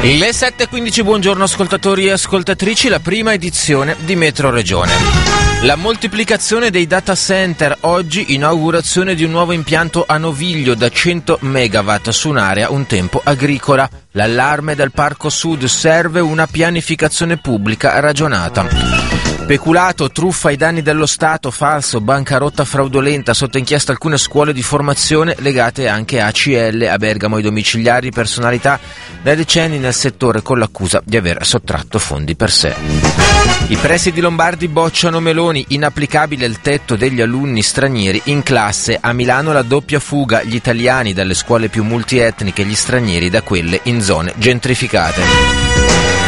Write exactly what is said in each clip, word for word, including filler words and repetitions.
Le sette e quindici, buongiorno ascoltatori e ascoltatrici, la prima edizione di Metro Regione. La moltiplicazione dei data center, oggi inaugurazione di un nuovo impianto a Noviglio da cento megawatt su un'area un tempo agricola. L'allarme del Parco Sud, serve una pianificazione pubblica ragionata. Peculato, truffa ai danni dello Stato, falso, bancarotta fraudolenta, sotto inchiesta alcune scuole di formazione legate anche a A C L. A Bergamo i domiciliari, personalità da decenni nel settore con l'accusa di aver sottratto fondi per sé. I presidi lombardi bocciano Meloni, inapplicabile il tetto degli alunni stranieri in classe. A Milano la doppia fuga, gli italiani dalle scuole più multietniche, gli stranieri da quelle in zone gentrificate.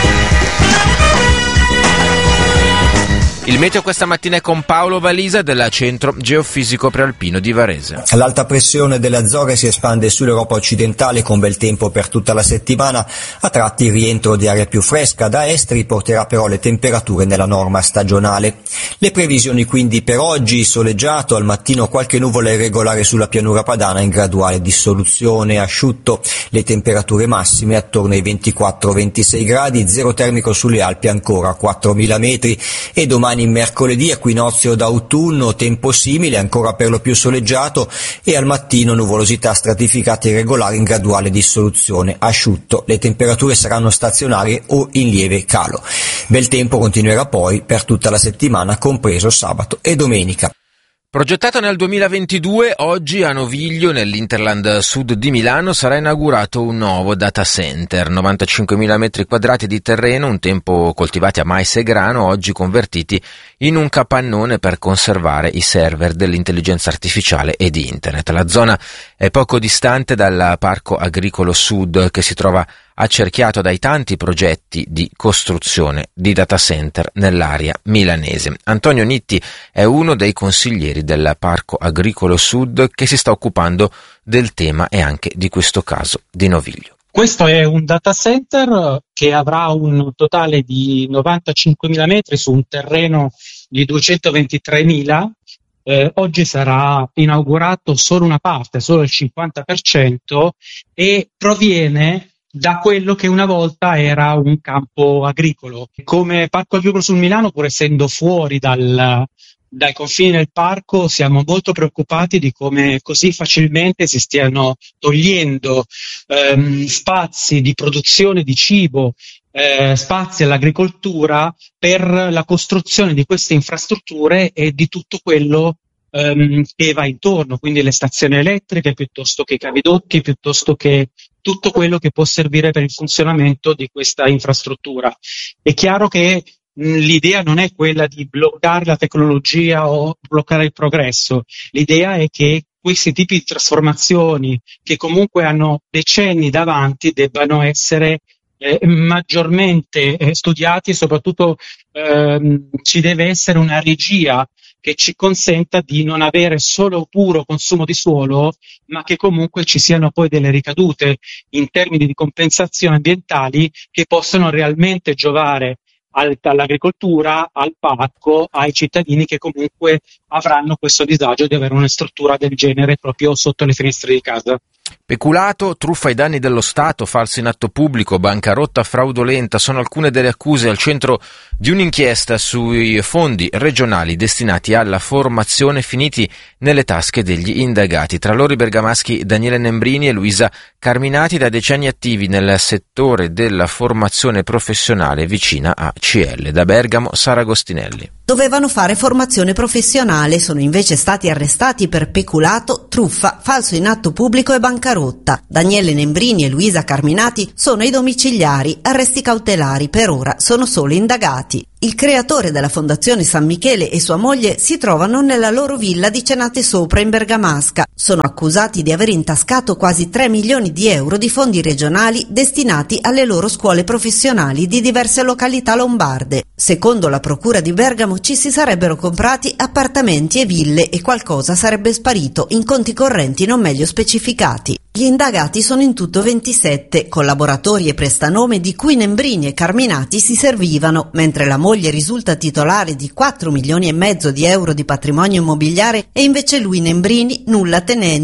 Il meteo questa mattina è con Paolo Valisa del Centro Geofisico Prealpino di Varese. L'alta pressione delle Azzorre si espande sull'Europa occidentale con bel tempo per tutta la settimana. A tratti il rientro di aria più fresca da est riporterà però le temperature nella norma stagionale. Le previsioni quindi per oggi: soleggiato, al mattino qualche nuvola irregolare sulla pianura padana in graduale dissoluzione, asciutto. Le temperature massime attorno ai ventiquattro ventisei gradi, zero termico sulle Alpi ancora a quattromila metri. E domani mercoledì equinozio d'autunno, tempo simile, ancora per lo più soleggiato, e al mattino nuvolosità stratificata irregolare in graduale dissoluzione, asciutto. Le temperature saranno stazionarie o in lieve calo. Bel tempo continuerà poi per tutta la settimana, compreso sabato e domenica. Progettato nel duemilaventidue, oggi a Noviglio, nell'Interland Sud di Milano, sarà inaugurato un nuovo data center, novantacinquemila metri quadrati di terreno, un tempo coltivati a mais e grano, oggi convertiti in un capannone per conservare i server dell'intelligenza artificiale e di internet. La zona è poco distante dal Parco Agricolo Sud, che si trova accerchiato dai tanti progetti di costruzione di data center nell'area milanese. Antonio Nitti è uno dei consiglieri del Parco Agricolo Sud che si sta occupando del tema e anche di questo caso di Noviglio. Questo è un data center che avrà un totale di novantacinquemila metri su un terreno di duecentoventitremila. Eh, oggi sarà inaugurato solo una parte, solo il cinquanta per cento, e proviene da quello che una volta era un campo agricolo. Come Parco Agricolo sul Milano, pur essendo fuori dal, dai confini del parco, siamo molto preoccupati di come così facilmente si stiano togliendo ehm, spazi di produzione di cibo, eh, spazi all'agricoltura per la costruzione di queste infrastrutture e di tutto quello ehm, che va intorno, quindi le stazioni elettriche, piuttosto che i cavidotti, piuttosto che tutto quello che può servire per il funzionamento di questa infrastruttura. È chiaro che mh, l'idea non è quella di bloccare la tecnologia o bloccare il progresso, l'idea è che questi tipi di trasformazioni, che comunque hanno decenni davanti, debbano essere eh, maggiormente eh, studiati e soprattutto ehm, ci deve essere una regia che ci consenta di non avere solo puro consumo di suolo, ma che comunque ci siano poi delle ricadute in termini di compensazioni ambientali che possano realmente giovare al, all'agricoltura, al parco, ai cittadini che comunque avranno questo disagio di avere una struttura del genere proprio sotto le finestre di casa. Peculato, truffa ai danni dello Stato, falso in atto pubblico, bancarotta fraudolenta sono alcune delle accuse al centro di un'inchiesta sui fondi regionali destinati alla formazione finiti nelle tasche degli indagati. Tra loro i bergamaschi Daniele Nembrini e Luisa Carminati, da decenni attivi nel settore della formazione professionale vicina a C L. Da Bergamo, Sara Agostinelli. Dovevano fare formazione professionale, sono invece stati arrestati per peculato, truffa, falso in atto pubblico e bancarotta. Daniele Nembrini e Luisa Carminati sono i domiciliari, arresti cautelari per ora sono solo indagati. Il creatore della Fondazione San Michele e sua moglie si trovano nella loro villa di Cenate Sopra in Bergamasca. Sono accusati di aver intascato quasi tre milioni di euro di fondi regionali destinati alle loro scuole professionali di diverse località lombarde. Secondo la Procura di Bergamo ci si sarebbero comprati appartamenti e ville e qualcosa sarebbe sparito in conti correnti non meglio specificati. Gli indagati sono in tutto ventisette, collaboratori e prestanome di cui Nembrini e Carminati si servivano, mentre la moglie risulta titolare di quattro milioni e mezzo di euro di patrimonio immobiliare e invece lui, Nembrini, nulla tenente.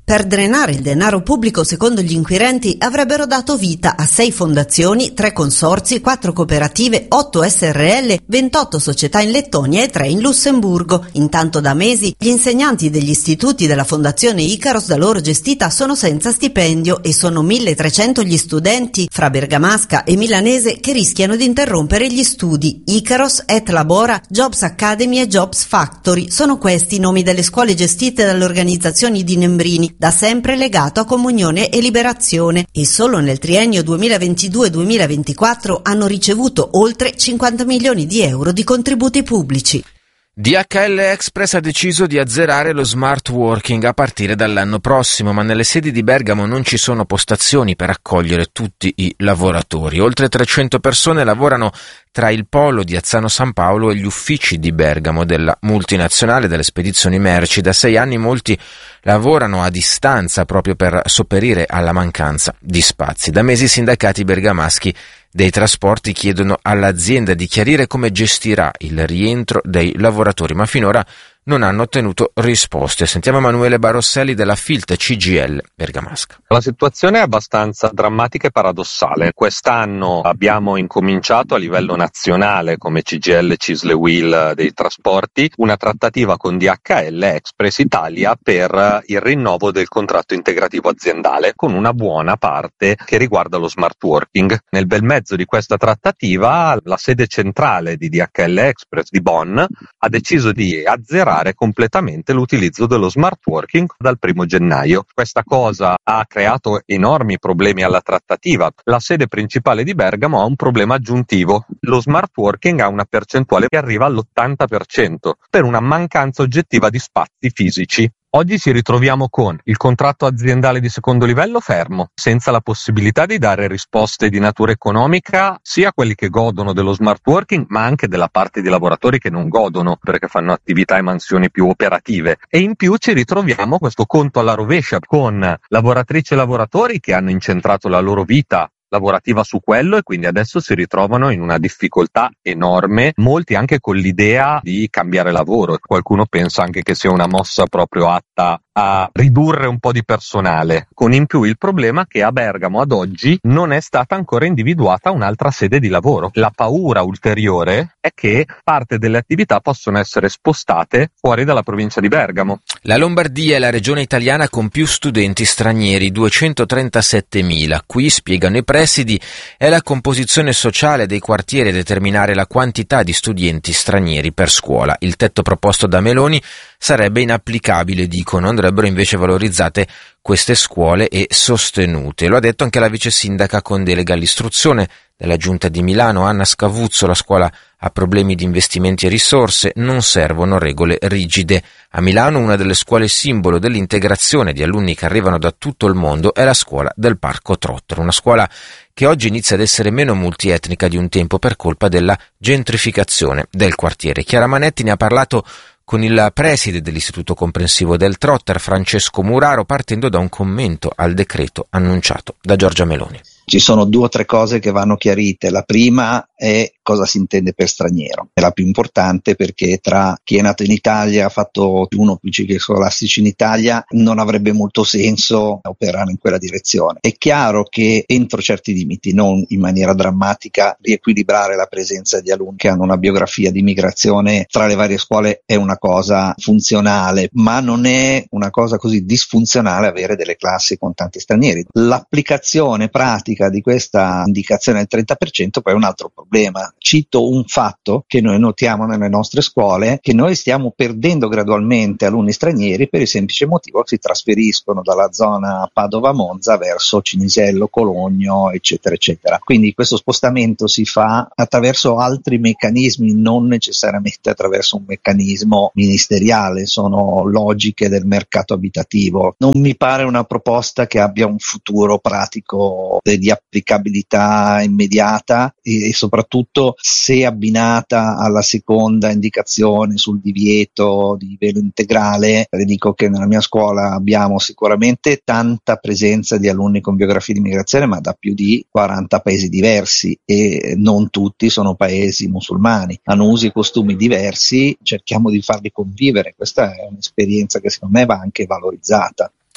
Per drenare il denaro pubblico, secondo gli inquirenti, avrebbero dato vita a sei fondazioni, tre consorzi, quattro cooperative, otto S R L, ventotto società in Lettonia e tre in Lussemburgo. Intanto da mesi gli insegnanti degli istituti della Fondazione Icaros da loro gestita sono senza stipendio e sono milletrecento gli studenti fra bergamasca e milanese che rischiano di interrompere gli studi. Icaros, Et Labora, Jobs Academy e Jobs Factory sono questi i nomi delle scuole gestite dalle organizzazioni di Nembrini, da sempre legato a Comunione e Liberazione, e solo nel triennio duemilaventidue duemilaventiquattro hanno ricevuto oltre cinquanta milioni di euro di contributi pubblici. D H L Express ha deciso di azzerare lo smart working a partire dall'anno prossimo, ma nelle sedi di Bergamo non ci sono postazioni per accogliere tutti i lavoratori. Oltre trecento persone lavorano tra il polo di Azzano San Paolo e gli uffici di Bergamo della multinazionale delle spedizioni merci. Da sei anni molti lavorano a distanza proprio per sopperire alla mancanza di spazi. Da mesi i sindacati bergamaschi dei trasporti chiedono all'azienda di chiarire come gestirà il rientro dei lavoratori, ma finora non hanno ottenuto risposte. Sentiamo Emanuele Barosselli della Filt C G I L Bergamasca. La situazione è abbastanza drammatica e paradossale. Quest'anno abbiamo incominciato a livello nazionale come C G I L Cisle Will dei trasporti una trattativa con D H L Express Italia per il rinnovo del contratto integrativo aziendale, con una buona parte che riguarda lo smart working. Nel bel mezzo di questa trattativa la sede centrale di D H L Express di Bonn ha deciso di azzerare completamente l'utilizzo dello smart working dal primo gennaio. Questa cosa ha creato enormi problemi alla trattativa. La sede principale di Bergamo ha un problema aggiuntivo. Lo smart working ha una percentuale che arriva all'ottanta per cento per una mancanza oggettiva di spazi fisici. Oggi ci ritroviamo con il contratto aziendale di secondo livello fermo, senza la possibilità di dare risposte di natura economica sia a quelli che godono dello smart working, ma anche della parte di lavoratori che non godono perché fanno attività e mansioni più operative. E in più ci ritroviamo questo conto alla rovescia con lavoratrici e lavoratori che hanno incentrato la loro vita lavorativa su quello e quindi adesso si ritrovano in una difficoltà enorme, molti anche con l'idea di cambiare lavoro. Qualcuno pensa anche che sia una mossa proprio atta a ridurre un po' di personale, con in più il problema che a Bergamo ad oggi non è stata ancora individuata un'altra sede di lavoro. La paura ulteriore è che parte delle attività possono essere spostate fuori dalla provincia di Bergamo. La Lombardia è la regione italiana con più studenti stranieri, duecentotrentassettemila. Qui, spiegano i presidi, è la composizione sociale dei quartieri a determinare la quantità di studenti stranieri per scuola. Il tetto proposto da Meloni sarebbe inapplicabile, dicono, andrebbero invece valorizzate queste scuole e sostenute. Lo ha detto anche la vice sindaca con delega all'istruzione della Giunta di Milano, Anna Scavuzzo. La scuola ha problemi di investimenti e risorse, non servono regole rigide. A Milano una delle scuole simbolo dell'integrazione di alunni che arrivano da tutto il mondo è la scuola del Parco Trottero, una scuola che oggi inizia ad essere meno multietnica di un tempo per colpa della gentrificazione del quartiere. Chiara Manetti ne ha parlato con il preside dell'Istituto Comprensivo del Trotter, Francesco Muraro, partendo da un commento al decreto annunciato da Giorgia Meloni. Ci sono due o tre cose che vanno chiarite. La prima è cosa si intende per straniero. È la più importante perché tra chi è nato in Italia, ha fatto uno o più cicli scolastici in Italia, non avrebbe molto senso operare in quella direzione. È chiaro che entro certi limiti, non in maniera drammatica, riequilibrare la presenza di alunni che hanno una biografia di migrazione tra le varie scuole è una cosa funzionale, ma non è una cosa così disfunzionale avere delle classi con tanti stranieri. L'applicazione pratica di questa indicazione del trenta per cento poi è un altro problema. Cito un fatto che noi notiamo nelle nostre scuole, che noi stiamo perdendo gradualmente alunni stranieri per il semplice motivo che si trasferiscono dalla zona Padova-Monza verso Cinisello, Cologno, eccetera, eccetera. Quindi questo spostamento si fa attraverso altri meccanismi, non necessariamente attraverso un meccanismo ministeriale, sono logiche del mercato abitativo. Non mi pare una proposta che abbia un futuro pratico di applicabilità immediata e, e soprattutto se abbinata alla seconda indicazione sul divieto di velo integrale. Le dico che nella mia scuola abbiamo sicuramente tanta presenza di alunni con biografie di migrazione, ma da più di quaranta paesi diversi e non tutti sono paesi musulmani, hanno usi e costumi diversi, cerchiamo di farli convivere. Questa è un'esperienza che secondo me va anche valorizzata.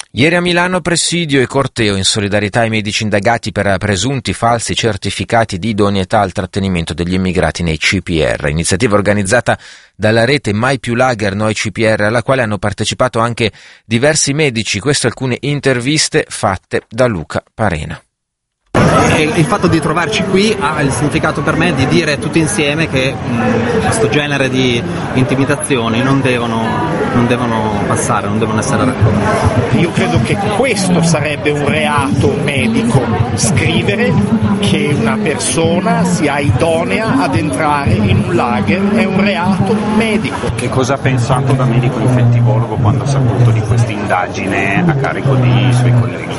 Ieri a Milano presidio e corteo in solidarietà ai medici indagati per presunti falsi certificati di idoneità al trattenimento degli immigrati nei C P R, iniziativa organizzata dalla rete Mai più Lager Noi C P R, alla quale hanno partecipato anche diversi medici. Queste alcune interviste fatte da Luca Parena. Il fatto di trovarci qui ha il significato per me di dire tutti insieme che mh, questo genere di intimidazioni non devono, non devono passare, non devono essere raccolte. Io credo che questo sarebbe un reato medico, scrivere che una persona sia idonea ad entrare in un lager è un reato medico. Che cosa ha pensato da medico infettivologo quando ha saputo di questa indagine a carico dei suoi colleghi?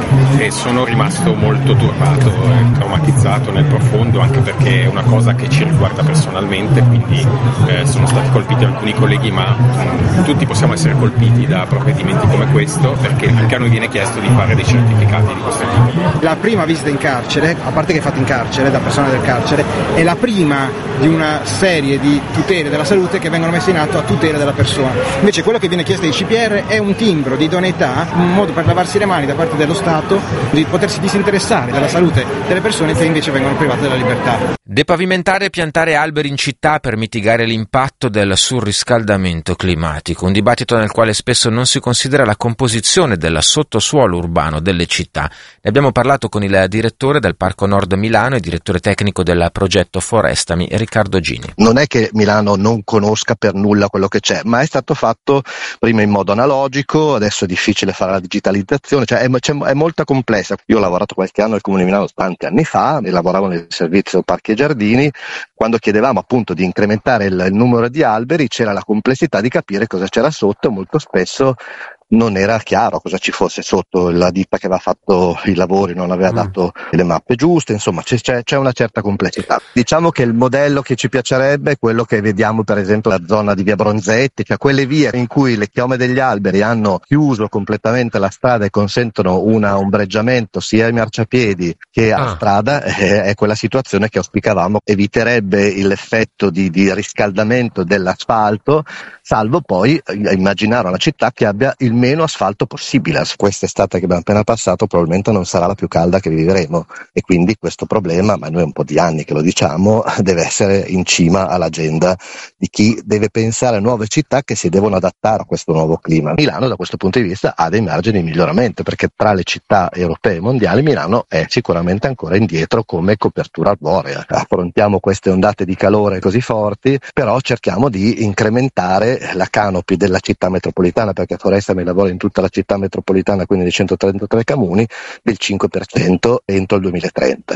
E sono rimasto molto turbato e traumatizzato nel profondo, anche perché è una cosa che ci riguarda personalmente, quindi eh, sono stati colpiti alcuni colleghi, ma mh, tutti possiamo essere colpiti da provvedimenti come questo, perché anche a noi viene chiesto di fare dei certificati di questo tipo. La prima visita in carcere, a parte che è fatta in carcere da personale del carcere, è la prima di una serie di tutele della salute che vengono messe in atto a tutela della persona. Invece quello che viene chiesto ai C P R è un timbro di idoneità, un modo per lavarsi le mani da parte dello Stato di potersi disinteressare della salute delle persone che invece vengono private della libertà. Depavimentare e piantare alberi in città per mitigare l'impatto del surriscaldamento climatico, un dibattito nel quale spesso non si considera la composizione del sottosuolo urbano delle città. Ne abbiamo parlato con il direttore del Parco Nord Milano e direttore tecnico del progetto Forestami, Riccardo Gini. Non è che Milano non conosca per nulla quello che c'è, ma è stato fatto prima in modo analogico, adesso è difficile fare la digitalizzazione, cioè è, è molto complessa. Io ho lavorato qualche anno al Comune di Milano tanti anni fa e lavoravo nel servizio Parchi e Giardini. Quando chiedevamo appunto di incrementare il, il numero di alberi c'era la complessità di capire cosa c'era sotto e molto spesso non era chiaro cosa ci fosse sotto, la ditta che aveva fatto i lavori non aveva dato le mappe giuste, insomma c'è, c'è, c'è una certa complessità. Diciamo che il modello che ci piacerebbe è quello che vediamo per esempio nella zona di via Bronzetti, cioè quelle vie in cui le chiome degli alberi hanno chiuso completamente la strada e consentono un ombreggiamento sia ai marciapiedi che alla ah. strada, eh, è quella situazione che auspicavamo, eviterebbe l'effetto di, di riscaldamento dell'asfalto, salvo poi immaginare una città che abbia il meno asfalto possibile. Quest'estate che abbiamo appena passato probabilmente non sarà la più calda che vivremo e quindi questo problema, ma noi è un po' di anni che lo diciamo, deve essere in cima all'agenda di chi deve pensare a nuove città che si devono adattare a questo nuovo clima. Milano da questo punto di vista ha dei margini di miglioramento, perché tra le città europee e mondiali Milano è sicuramente ancora indietro come copertura arborea. Affrontiamo queste ondate di calore così forti, però cerchiamo di incrementare la canopy della città metropolitana, perché Forestami lavora in tutta la città metropolitana, quindi di centotrentatré comuni, del cinque per cento entro il duemilatrenta.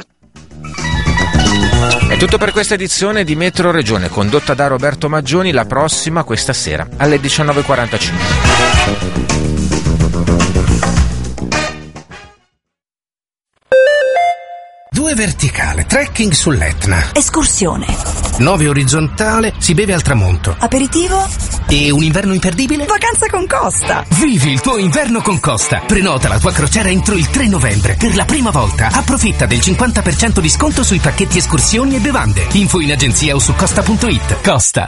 È tutto per questa edizione di Metro Regione, condotta da Roberto Maggioni. La prossima questa sera alle diciannove e quarantacinque. Due verticale, trekking sull'Etna. Escursione. Nove orizzontale, si beve al tramonto. Aperitivo. E un inverno imperdibile? Vacanza con Costa. Vivi il tuo inverno con Costa. Prenota la tua crociera entro il tre novembre. Per la prima volta approfitta del cinquanta per cento di sconto sui pacchetti escursioni e bevande. Info in agenzia o su costa punto it. Costa.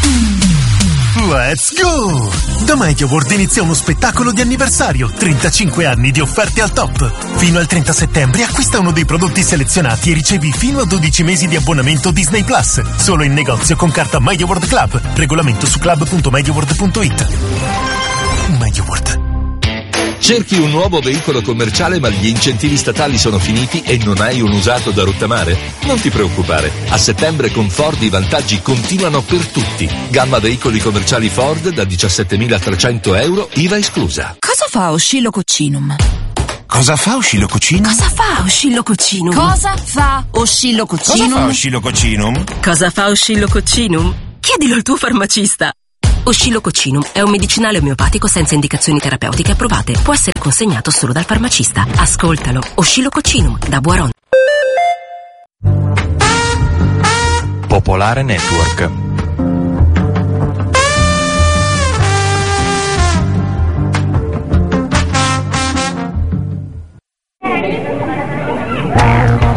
Let's go! Da MediaWorld inizia uno spettacolo di anniversario, trentacinque anni di offerte al top. Fino al trenta settembre acquista uno dei prodotti selezionati e ricevi fino a dodici mesi di abbonamento Disney Plus. Solo in negozio con carta MediaWorld Club. Regolamento su club punto mediaworld punto it. MediaWorld. Cerchi un nuovo veicolo commerciale ma gli incentivi statali sono finiti e non hai un usato da rottamare? Non ti preoccupare, a settembre con Ford i vantaggi continuano per tutti. Gamma veicoli commerciali Ford da diciassettemilatrecento euro, I V A esclusa. Cosa fa Oscillococcinum? Cosa fa Oscillococcinum? Cosa fa Oscillococcinum? Cosa fa Oscillococcinum? Cosa fa Oscillococcinum? Cosa fa Oscillococcinum? Chiedilo al tuo farmacista. Oscillococcinum è un medicinale omeopatico senza indicazioni terapeutiche approvate. Può essere consegnato solo dal farmacista. Ascoltalo. Oscillococcinum da Boiron. Popolare Network.